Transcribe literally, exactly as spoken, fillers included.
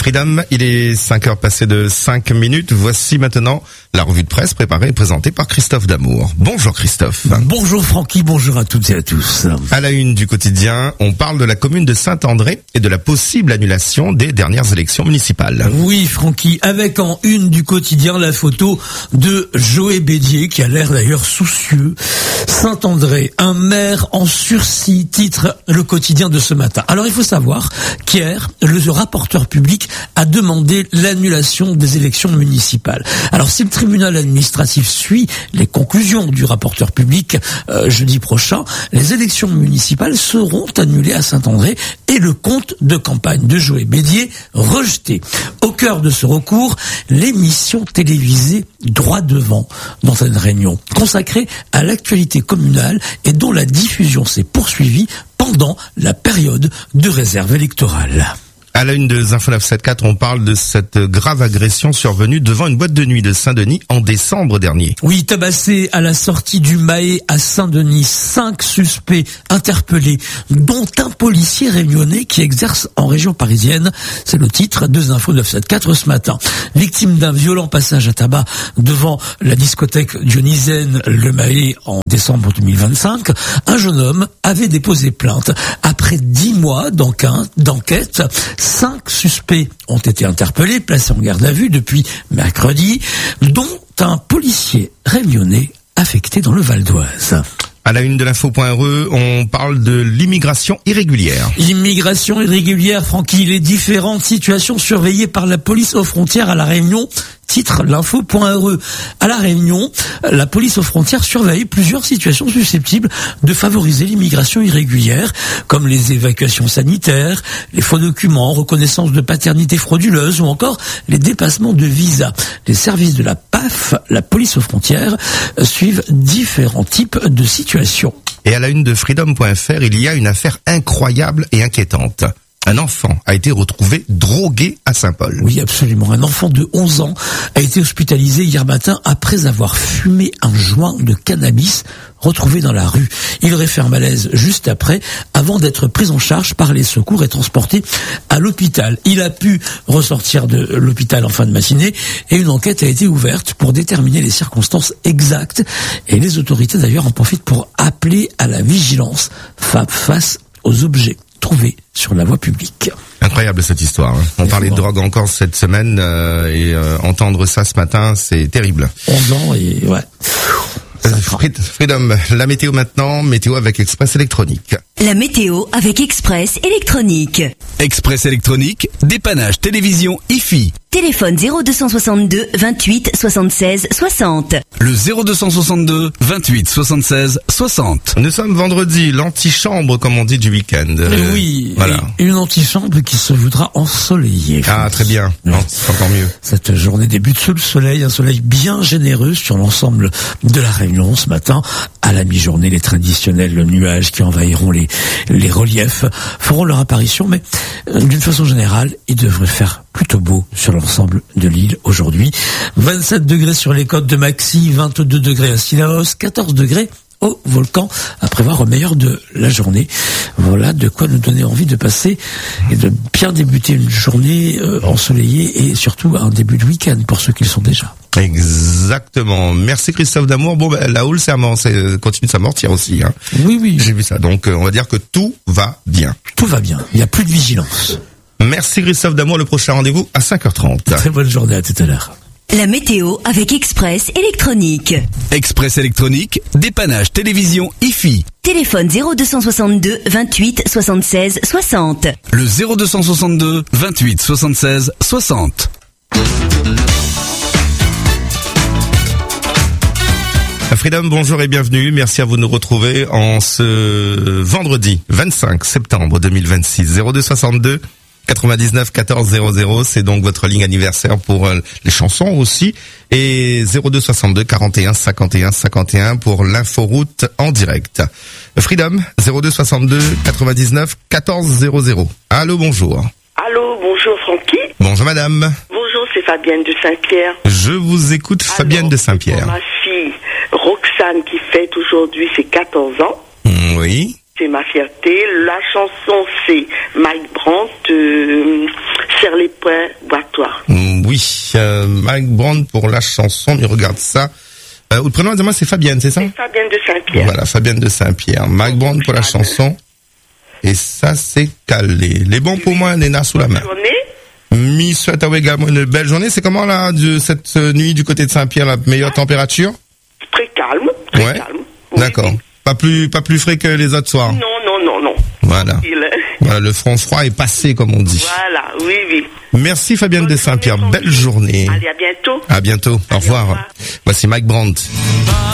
Freedom, il est cinq heures passées de cinq minutes. Voici maintenant la revue de presse préparée et présentée par Christophe Damour. Bonjour Christophe. Bonjour Francky, bonjour à toutes et à tous. À la une du quotidien, on parle de la commune de Saint-André et de la possible annulation des dernières élections municipales. Oui Francky, avec en une du quotidien la photo de Joël Bédier qui a l'air d'ailleurs soucieux. Saint-André, un maire en sursis, titre le quotidien de ce matin. Alors il faut savoir qu'hier, le rapporteur public a demandé l'annulation des élections municipales. Alors si le tribunal administratif suit les conclusions du rapporteur public euh, jeudi prochain, les élections municipales seront annulées à Saint-André et le compte de campagne de Joël Bédier rejeté. Au cœur de ce recours, l'émission télévisée Droit devant dans une réunion consacrée à l'actualité communale et dont la diffusion s'est poursuivie pendant la période de réserve électorale. À la une de Info neuf cent soixante-quatorze, on parle de cette grave agression survenue devant une boîte de nuit de Saint-Denis en décembre dernier. Oui, tabassé à la sortie du Mahé à Saint-Denis, cinq suspects interpellés, dont un policier réunionnais qui exerce en région parisienne. C'est le titre de Info neuf cent soixante-quatorze ce matin. Victime d'un violent passage à tabac devant la discothèque dionysienne Le Mahé en décembre deux mille vingt-cinq, un jeune homme avait déposé plainte. Après dix mois d'enquête, cinq suspects ont été interpellés, placés en garde à vue depuis mercredi, dont un policier réunionnais affecté dans le Val d'Oise. À la une de l'info.re, on parle de l'immigration irrégulière. Immigration irrégulière, Francky, les différentes situations surveillées par la police aux frontières à La Réunion, titre l'info.re. À La Réunion, la police aux frontières surveille plusieurs situations susceptibles de favoriser l'immigration irrégulière, comme les évacuations sanitaires, les faux documents, reconnaissance de paternité frauduleuse ou encore les dépassements de visa. Les services de la P A F, la police aux frontières, suivent différents types de situations. Et à la une de freedom point f r, il y a une affaire incroyable et inquiétante. Un enfant a été retrouvé drogué à Saint-Paul. Oui, absolument. Un enfant de onze ans a été hospitalisé hier matin après avoir fumé un joint de cannabis retrouvé dans la rue. Il aurait fait un malaise juste après, avant d'être pris en charge par les secours et transporté à l'hôpital. Il a pu ressortir de l'hôpital en fin de matinée et une enquête a été ouverte pour déterminer les circonstances exactes. Et les autorités d'ailleurs en profitent pour appeler à la vigilance face aux objets trouvés sur la voie publique. Incroyable cette histoire. Hein. On parlait de drogue encore cette semaine euh, et euh, entendre ça ce matin, c'est terrible. onze ans et ouais. Freedom, la météo maintenant, météo avec Express Électronique. La météo avec Express Électronique. Express Électronique, dépannage télévision I F I. Téléphone zéro deux cent soixante-deux vingt-huit soixante-seize soixante. Le zéro deux cent soixante-deux vingt-huit soixante-seize soixante. Nous sommes vendredi, l'antichambre comme on dit du week-end. Euh, oui, voilà. Une antichambre qui se voudra ensoleillée. Ah très bien, oui. Non, c'est encore mieux. Cette journée débute sous le soleil, un soleil bien généreux sur l'ensemble de la Réunion ce matin. À la mi-journée, les traditionnels nuages qui envahiront les, les reliefs feront leur apparition, mais euh, d'une façon générale, il devrait faire plutôt beau sur l'ensemble de l'île aujourd'hui. vingt-sept degrés sur les côtes de Maxi, vingt-deux degrés à Sillaos, quatorze degrés au volcan, à prévoir au meilleur de la journée. Voilà de quoi nous donner envie de passer et de bien débuter une journée euh, ensoleillée et surtout un début de week-end pour ceux qui le sont déjà. Exactement. Merci Christophe Damour. Bon, ben, la houle, c'est amort, c'est, continue de s'amortir aussi, hein. Oui, oui. J'ai vu ça. Donc, euh, on va dire que tout va bien. Tout va bien. Il n'y a plus de vigilance. Merci Christophe Damour. Le prochain rendez-vous à cinq heures trente. Très bonne journée, à tout à l'heure. La météo avec Express Électronique. Express Électronique, dépannage télévision I F I. Téléphone zéro deux cent soixante-deux vingt-huit soixante-seize soixante. Le zéro deux cent soixante-deux vingt-huit soixante-seize soixante. Freedom, bonjour et bienvenue. Merci à vous de nous retrouver en ce vendredi vingt-cinq septembre deux mille vingt-six. zéro deux soixante-deux quatre-vingt-dix-neuf quatorze zéro zéro, c'est donc votre ligne anniversaire pour euh, les chansons aussi. Et zéro deux soixante-deux quarante et un cinquante et un cinquante et un pour l'inforoute en direct. Freedom, zéro deux soixante-deux quatre-vingt-dix-neuf quatorze zéro zéro. Allô, bonjour. Allô, bonjour Francky. Bonjour madame. Bonjour, c'est Fabienne de Saint-Pierre. Je vous écoute, Fabienne Alors, de Saint-Pierre. Pour ma fille Roxane qui fête aujourd'hui ses quatorze ans. Mmh, oui. C'est ma fierté. La chanson, c'est Mike Brandt, euh, Serre les les points boitois. Mm, oui, euh, Mike Brand pour la chanson, mais regarde ça. Euh, le prénom de moi c'est Fabienne, c'est ça? C'est Fabienne de Saint-Pierre. Voilà, Fabienne de Saint-Pierre. Mike Brand pour la chanson. Et ça, c'est calé. Les bons pour moi, Néna sous la main. Bonne journée. Mi souhaite à vous également une belle journée. C'est comment là, de cette nuit du côté de Saint-Pierre, la meilleure température? Très calme, très Ouais. calme. Oui, D'accord. oui. Pas plus, pas plus frais que les autres soirs. Non, non, non, non. Voilà. Il- Voilà, le front froid est passé, comme on dit. Voilà, oui, oui. Merci Fabienne Bonne de Saint-Pierre. journée, Belle journée. Allez, à bientôt. À bientôt. Au Allez, au revoir. revoir. Voici Mike Brandt.